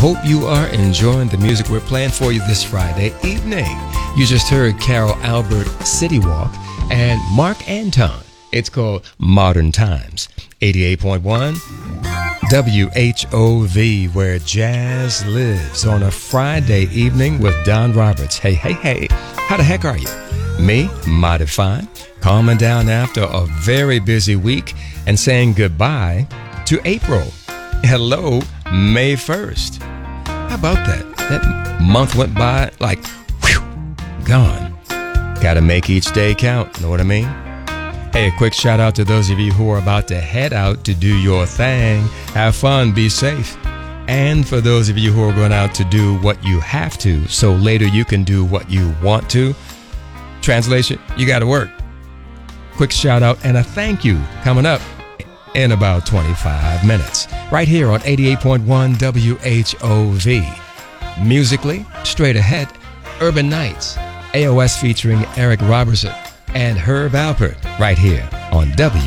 hope you are enjoying the music we're playing for you this Friday evening. You just heard Carol Albert, City Walk, and Mark Anton. It's called Modern Times. 88.1 WHOV, where jazz lives, on a Friday evening with Don Roberts. Hey, hey, hey, how the heck are you? Me, mighty fine, calming down after a very busy week and saying goodbye to April. Hello, May 1st. How about that? That month went by like, whew, gone. Gotta make each day count, know what I mean? Hey, a quick shout out to those of you who are about to head out to do your thing. Have fun, be safe. And for those of you who are going out to do what you have to, so later you can do what you want to. Translation, you gotta work. Quick shout out and a thank you coming up in about 25 minutes. Right here on 88.1 WHOV. Musically, straight ahead, Urban Nights, AOS featuring Eric Robertson and Herb Alpert, right here on WHOV.